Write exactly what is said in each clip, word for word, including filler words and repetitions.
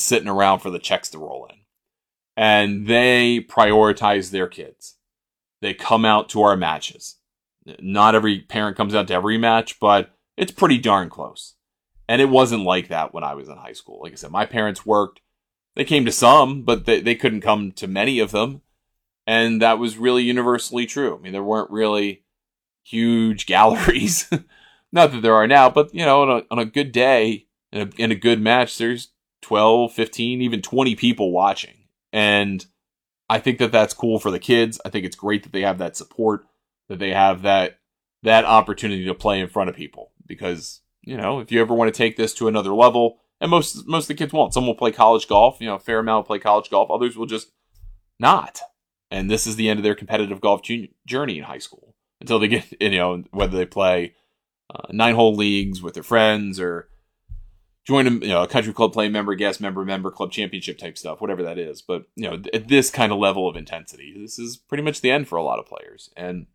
sitting around for the checks to roll in. And they prioritize their kids. They come out to our matches. Not every parent comes out to every match, but it's pretty darn close. And it wasn't like that when I was in high school. Like I said, my parents worked. They came to some, but they, they couldn't come to many of them. And that was really universally true. I mean, there weren't really huge galleries. Not that there are now, but, you know, on a, on a good day, in a, in a good match, there's twelve, fifteen, even twenty people watching. And I think that that's cool for the kids. I think it's great that they have that support, that they have that that opportunity to play in front of people. Because, you know, if you ever want to take this to another level, and most most of the kids won't. Some will play college golf. You know, a fair amount will play college golf. Others will just not. And this is the end of their competitive golf junior, journey in high school. Until they get, you know, whether they play uh, nine-hole leagues with their friends or join a, you know, a country club play member, guest member, member club championship type stuff, whatever that is. But, you know, at this kind of level of intensity, this is pretty much the end for a lot of players. And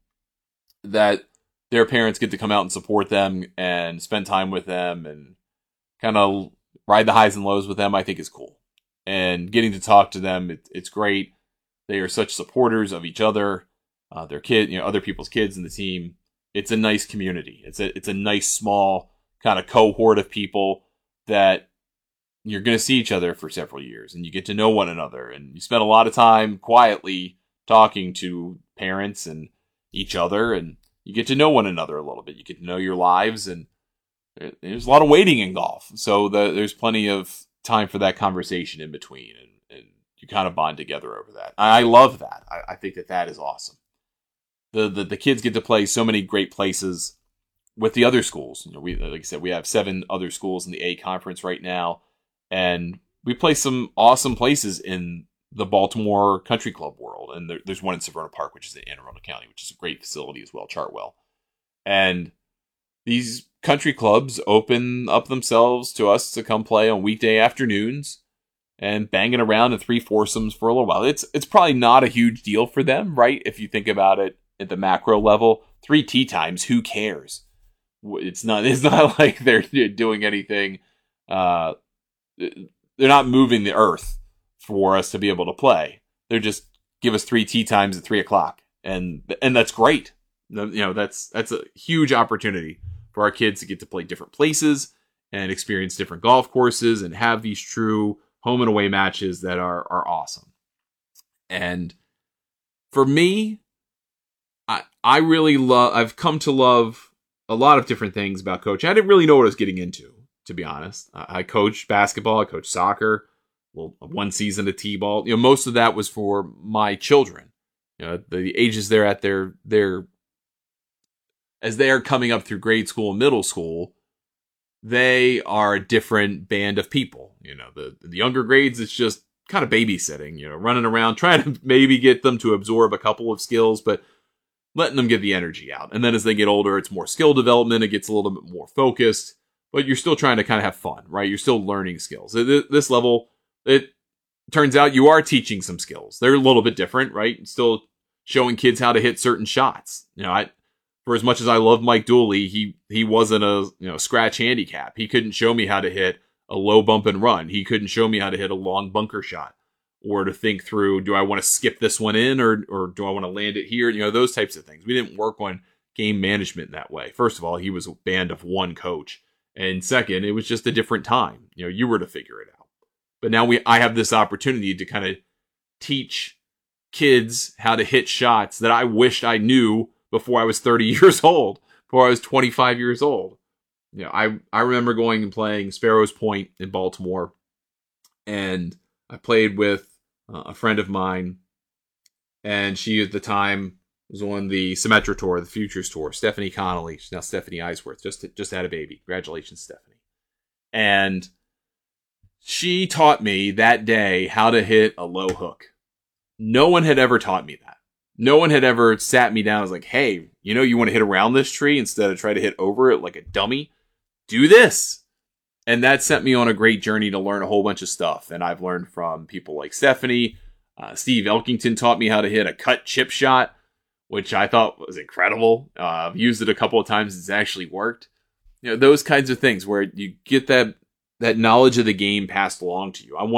that their parents get to come out and support them and spend time with them and kind of ride the highs and lows with them, I think is cool. And getting to talk to them, it, it's great. They are such supporters of each other, uh, their kid, you know, other people's kids in the team. It's a nice community. It's a, it's a nice, small kind of cohort of people that you're going to see each other for several years and you get to know one another and you spend a lot of time quietly talking to parents and each other and you get to know one another a little bit. You get to know your lives and there's a lot of waiting in golf. So the, there's plenty of time for that conversation in between and, and you kind of bond together over that. I, I love that. I, I think that that is awesome. The, the, the kids get to play so many great places with the other schools. You know, we, like I said, we have seven other schools in the A conference right now, and we play some awesome places in the Baltimore Country Club world. And there, there's one in Severna Park, which is in Anne Arundel County, which is a great facility as well, Chartwell. And these country clubs open up themselves to us to come play on weekday afternoons and banging around in three foursomes for a little while. It's it's probably not a huge deal for them, right? If you think about it at the macro level, three tee times, who cares? It's not. It's not like they're doing anything. Uh, they're not moving the earth for us to be able to play. They're just give us three tee times at three o'clock, and and that's great. You know, that's that's a huge opportunity for our kids to get to play different places and experience different golf courses and have these true home and away matches that are are awesome. And for me, I I really love. I've come to love a lot of different things about coaching. I didn't really know what I was getting into, to be honest. I coached basketball, I coached soccer, well, one season of t-ball. You know, most of that was for my children. You know, the ages they're at their their as they are coming up through grade school and middle school, they are a different band of people. You know, the the younger grades, it's just kind of babysitting, you know, running around, trying to maybe get them to absorb a couple of skills, but letting them get the energy out. And then as they get older, it's more skill development. It gets a little bit more focused, but you're still trying to kind of have fun, right? You're still learning skills. At this level, it turns out you are teaching some skills. They're a little bit different, right? Still showing kids how to hit certain shots. You know, I, for as much as I love Mike Dooley, he, he wasn't a, you know, scratch handicap. He couldn't show me how to hit a low bump and run. He couldn't show me how to hit a long bunker shot. Or to think through, do I want to skip this one in or or do I want to land it here? You know, those types of things. We didn't work on game management in that way. First of all, he was a band of one coach. And second, it was just a different time. You know, you were to figure it out. But now we I have this opportunity to kind of teach kids how to hit shots that I wished I knew before I was thirty years old, before I was twenty-five years old. You know, I, I remember going and playing Sparrows Point in Baltimore, and I played with uh, a friend of mine, and she at the time was on the Symetra Tour, the Futures Tour, Stephanie Connolly. She's now Stephanie Eisworth, just, just had a baby. Congratulations, Stephanie. And she taught me that day how to hit a low hook. No one had ever taught me that. No one had ever sat me down and was like, hey, you know, you want to hit around this tree instead of try to hit over it like a dummy? Do this. And that sent me on a great journey to learn a whole bunch of stuff. And I've learned from people like Stephanie. Uh, Steve Elkington taught me how to hit a cut chip shot, which I thought was incredible. Uh, I've used it a couple of times. It's actually worked. You know, those kinds of things where you get that, that knowledge of the game passed along to you. I want